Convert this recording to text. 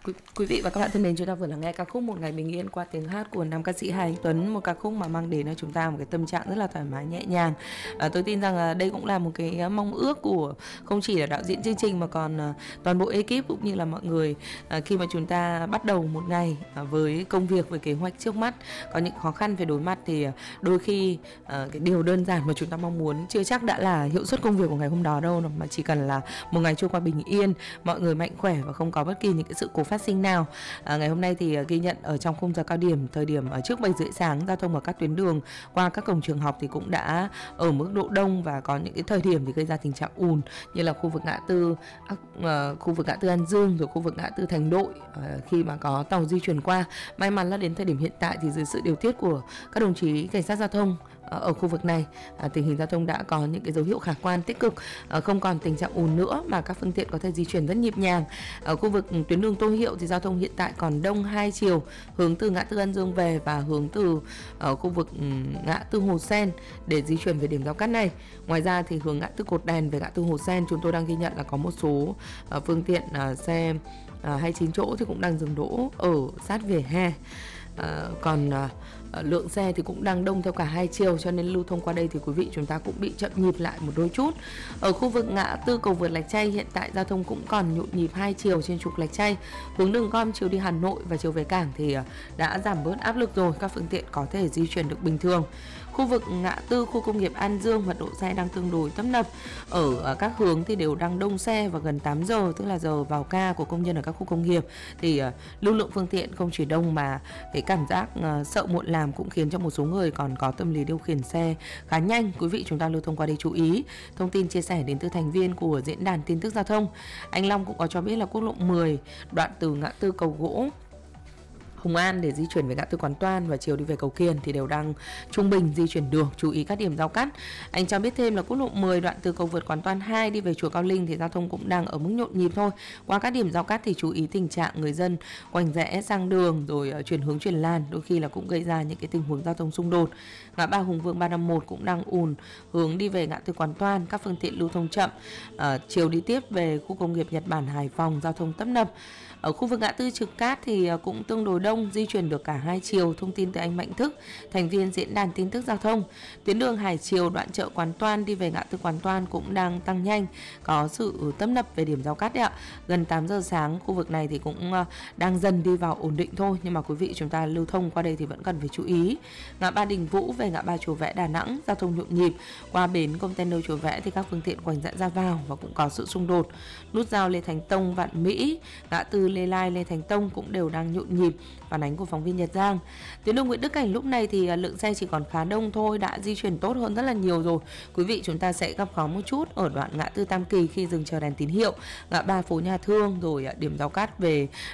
Quý vị và các bạn thân mến, chúng ta vừa lắng nghe ca khúc Một Ngày Bình Yên qua tiếng hát của nam ca sĩ Hà Anh Tuấn, một ca khúc mà mang đến cho chúng ta một cái tâm trạng rất là thoải mái nhẹ nhàng. Tôi tin rằng đây cũng là một cái mong ước của không chỉ là đạo diễn chương trình mà còn toàn bộ ekip cũng như là mọi người, khi mà chúng ta bắt đầu một ngày với công việc, với kế hoạch trước mắt, có những khó khăn phải đối mặt thì đôi khi cái điều đơn giản mà chúng ta mong muốn chưa chắc đã là hiệu suất công việc của ngày hôm đó đâu, mà chỉ cần là một ngày trôi qua bình yên, mọi người mạnh khỏe và không có bất kỳ những cái sự cố phát sinh nào. Ngày hôm nay thì ghi nhận ở trong khung giờ cao điểm, thời điểm ở trước 7 rưỡi sáng, giao thông ở các tuyến đường qua các cổng trường học thì cũng đã ở mức độ đông và có những cái thời điểm thì gây ra tình trạng ùn, như là khu vực ngã tư An Dương, rồi khu vực ngã tư Thành Đội khi mà có tàu di chuyển qua. May mắn là đến thời điểm hiện tại thì dưới sự điều tiết của các đồng chí cảnh sát giao thông ở khu vực này, tình hình giao thông đã có những cái dấu hiệu khả quan tích cực, không còn tình trạng ùn nữa mà các phương tiện có thể di chuyển rất nhịp nhàng. Ở khu vực tuyến đường Tô Hiệu thì giao thông hiện tại còn đông hai chiều, hướng từ ngã tư An Dương về và hướng từ khu vực ngã tư Hồ Sen để di chuyển về điểm giao cắt này. Ngoài ra thì hướng ngã tư Cột Đèn về ngã tư Hồ Sen, chúng tôi đang ghi nhận là có một số phương tiện xe 29 chỗ thì cũng đang dừng đỗ ở sát vỉa hè. Còn lượng xe thì cũng đang đông theo cả hai chiều, cho nên lưu thông qua đây thì quý vị chúng ta cũng bị chậm nhịp lại một đôi chút. Ở khu vực ngã tư cầu vượt Lạch Tray hiện tại giao thông cũng còn nhộn nhịp hai chiều trên trục Lạch Tray, hướng đường gom chiều đi Hà Nội và chiều về cảng thì đã giảm bớt áp lực rồi, các phương tiện có thể di chuyển được bình thường. Khu vực ngã tư khu công nghiệp An Dương mật độ xe đang tương đối tấp nập, ở các hướng thì đều đang đông xe và gần 8 giờ, tức là giờ vào ca của công nhân ở các khu công nghiệp thì lưu lượng phương tiện không chỉ đông mà cái cảm giác sợ muộn làm cũng khiến cho một số người còn có tâm lý điều khiển xe khá nhanh. Quý vị chúng ta lưu thông qua đây chú ý. Thông tin chia sẻ đến từ thành viên của diễn đàn tin tức giao thông, anh Long cũng có cho biết là quốc lộ 10 đoạn từ ngã tư cầu gỗ Hùng An để di chuyển về ngã tư Quán Toan và chiều đi về cầu Kiền thì đều đang trung bình di chuyển được, chú ý các điểm giao cắt. Anh cho biết thêm là quốc lộ 10 đoạn từ cầu vượt Quán Toan 2 đi về chùa Cao Linh thì giao thông cũng đang ở mức nhộn nhịp thôi. Qua các điểm giao cắt thì chú ý tình trạng người dân quành rẽ sang đường rồi chuyển hướng chuyển làn, đôi khi là cũng gây ra những cái tình huống giao thông xung đột. Ngã ba Hùng Vương 351 cũng đang ùn, hướng đi về ngã tư Quán Toan, các phương tiện lưu thông chậm. Chiều đi tiếp về khu công nghiệp Nhật Bản Hải Phòng giao thông tấp nập. Ở khu vực ngã tư Trực Cát thì cũng tương đối đông, di chuyển được cả hai chiều. Thông tin từ anh Mạnh Thức, thành viên diễn đàn tin tức giao thông. Tuyến đường Hải Triều đoạn chợ Quán Toan đi về ngã tư Quán Toan cũng đang tăng nhanh, có sự tấp nập về điểm giao cắt đấy ạ. Gần 8 giờ sáng, khu vực này thì cũng đang dần đi vào ổn định thôi, nhưng mà quý vị chúng ta lưu thông qua đây thì vẫn cần phải chú ý. Ngã ba Đình Vũ về ngã ba Chùa Vẽ Đà Nẵng, giao thông nhộn nhịp. Qua bến container Chùa Vẽ thì các phương tiện quành rẽ ra vào và cũng có sự xung đột. Nút giao Lê Thánh Tông Vạn Mỹ, ngã tư Lê Lai Lê Thánh Tông cũng đều đang nhộn nhịp. Phản ánh của phóng viên Nhật Giang. Tuyến đường Nguyễn Đức Cảnh lúc này thì lượng xe chỉ còn khá đông thôi, đã di chuyển tốt hơn rất là nhiều rồi. Quý vị chúng ta sẽ gặp khó một chút ở đoạn ngã tư Tam Kỳ khi dừng chờ đèn tín hiệu, ngã ba phố Nhà Thương, rồi điểm giao cắt về